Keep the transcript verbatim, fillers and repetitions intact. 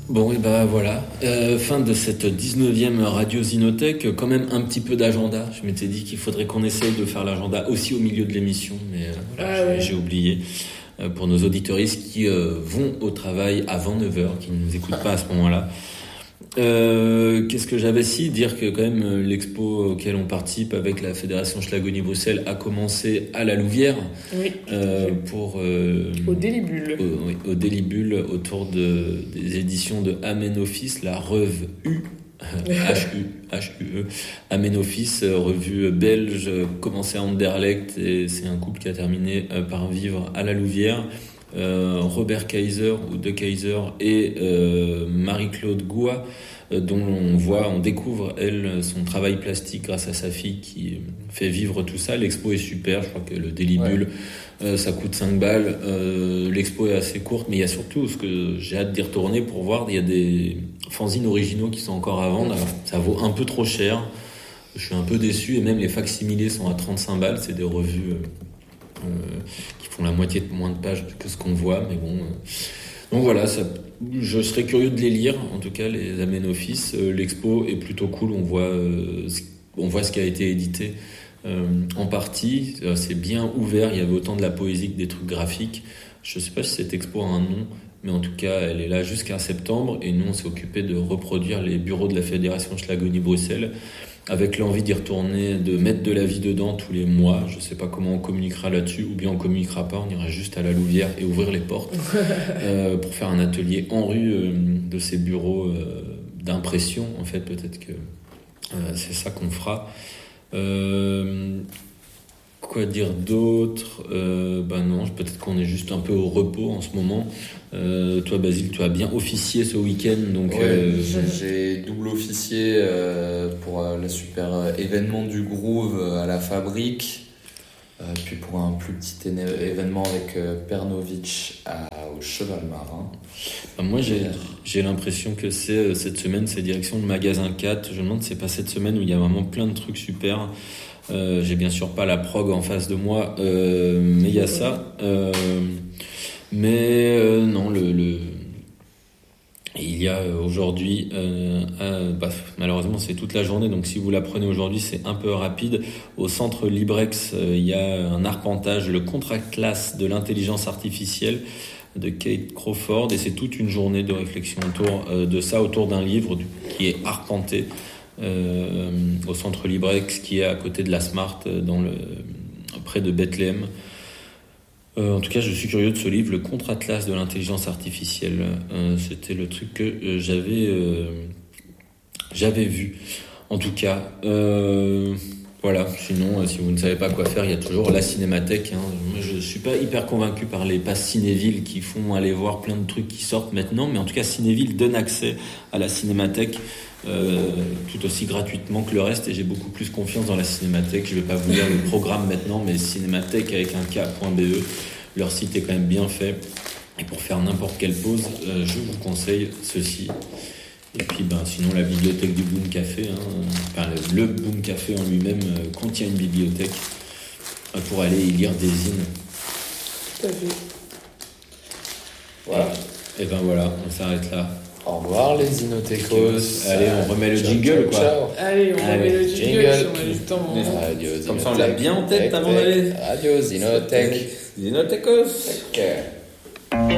Bon, et bah voilà, euh, fin de cette dix-neuvième Radio Zinothèque, quand même un petit peu d'agenda. Je m'étais dit qu'il faudrait qu'on essaye de faire l'agenda aussi au milieu de l'émission, mais euh, voilà, Ah j'ai, ouais. j'ai oublié. Euh, pour nos auditeuristes qui euh, vont au travail avant neuf heures, qui ne nous écoutent pas à ce moment-là. Euh, qu'est-ce que j'avais si dire que quand même l'expo auquel on participe avec la Fédération Schlagonie-Bruxelles a commencé à la Louvière. Oui. Euh, pour euh, Au Délibule. Au, oui, au Délibule autour de, des éditions de Amen Office, la revue U, H U, H U E, Amen Office, revue belge, commencée à Anderlecht, et c'est un couple qui a terminé par vivre à la Louvière. Euh, Robert Kaiser ou De Kaiser et euh, Marie-Claude Goua, euh, dont on voit, on découvre elle son travail plastique grâce à sa fille qui fait vivre tout ça. L'expo est super, je crois que le Délibule ouais. euh, ça coûte cinq balles, euh, l'expo est assez courte, mais il y a surtout ce que j'ai hâte d'y retourner pour voir, il y a des fanzines originaux qui sont encore à vendre. Alors, ça vaut un peu trop cher, je suis un peu déçu, et même les facsimilés sont à trente-cinq balles, c'est des revues euh, Euh, qui font la moitié de moins de pages que ce qu'on voit, mais bon. Euh, donc voilà, ça, je serais curieux de les lire, en tout cas les Amen Office. Euh, l'expo est plutôt cool, on voit, euh, on voit ce qui a été édité euh, en partie. Euh, c'est bien ouvert, il y avait autant de la poésie que des trucs graphiques. Je sais pas si cette expo a un nom, mais en tout cas elle est là jusqu'à septembre, et nous on s'est occupé de reproduire les bureaux de la Fédération Schlagonie-Bruxelles, avec l'envie d'y retourner, de mettre de la vie dedans tous les mois. Je sais pas comment on communiquera là-dessus, ou bien on communiquera pas, on ira juste à la Louvière et ouvrir les portes euh, pour faire un atelier en rue euh, de ces bureaux euh, d'impression. En fait, peut-être que euh, c'est ça qu'on fera. Euh, quoi dire d'autre ? euh, Ben non, peut-être qu'on est juste un peu au repos en ce moment. Euh, toi, Basile, tu as bien officié ce week-end, donc ouais, euh... j'ai double officié euh, pour euh, le super euh, événement du Groove euh, à la Fabrique, euh, puis pour un plus petit é- événement avec euh, Pernovic à, au Cheval Marin. Ben moi, j'ai, j'ai l'impression que c'est euh, cette semaine, c'est direction de Magasin quatre. Je me demande si c'est pas cette semaine où il y a vraiment plein de trucs super. Euh, j'ai bien sûr pas la prog en face de moi, euh, mais il y a ça. Euh, mais euh, non, le, le il y a aujourd'hui, euh, euh, bah, malheureusement c'est toute la journée, donc si vous la prenez aujourd'hui c'est un peu rapide. Au centre Librex, euh, il y a un arpentage, le contrat classe de l'intelligence artificielle de Kate Crawford, et c'est toute une journée de réflexion autour euh, de ça, autour d'un livre du, qui est arpenté euh, au centre Librex, qui est à côté de la Smart, dans le, près de Bethléem. Euh, en tout cas, je suis curieux de ce livre, le contre-atlas de l'intelligence artificielle. Euh, c'était le truc que euh, j'avais, euh, j'avais vu. En tout cas, euh, voilà. Sinon, euh, si vous ne savez pas quoi faire, il y a toujours la Cinémathèque. Hein. Moi, je suis pas hyper convaincu par les passes Cinéville qui font aller voir plein de trucs qui sortent maintenant, mais en tout cas, Cinéville donne accès à la Cinémathèque euh, tout aussi gratuitement que le reste, et j'ai beaucoup plus confiance dans la Cinémathèque. Je vais pas vous lire le programme maintenant, mais Cinémathèque avec un K.be, leur site est quand même bien fait, et pour faire n'importe quelle pause, euh, je vous conseille ceci. Et puis ben, sinon la bibliothèque du Boom Café, hein, enfin, le, le Boom Café en lui-même euh, contient une bibliothèque euh, pour aller y lire des zines. Tout à fait. Voilà. Et, et ben voilà, on s'arrête là. Au revoir les Zinotechos. Allez, on remet le jingle, quoi. Ciao. Allez, on Allez, remet le jingle, jingle. si on a du temps. Radio Comme ça, on l'a bien en tête Zinotech, avant d'aller. Radio Zinotech. Zinotechos. Take care.